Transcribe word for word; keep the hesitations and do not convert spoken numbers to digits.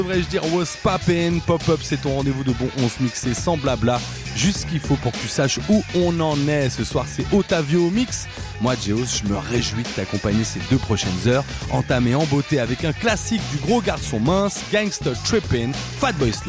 Devrais-je dire what's poppin'? Pop-up, c'est ton rendez-vous de bon onze mixé sans blabla. Juste ce qu'il faut pour que tu saches où on en est. Ce soir, c'est Otavio au mix. Moi, Geos, je me réjouis de t'accompagner ces deux prochaines heures, entamées en beauté avec un classique du gros garçon mince, Gangsta Trippin', Fatboy Slim.